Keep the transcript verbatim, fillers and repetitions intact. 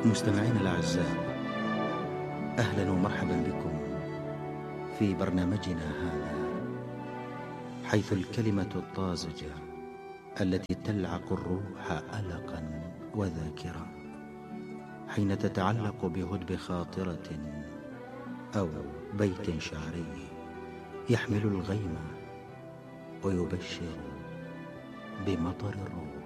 مستمعينا الأعزاء، أهلا ومرحبا بكم في برنامجنا هذا، حيث الكلمة الطازجة التي تلعق الروح ألقا وذاكرة حين تتعلق بهدب خاطرة أو بيت شعري يحمل الغيم ويبشر بمطر الروح.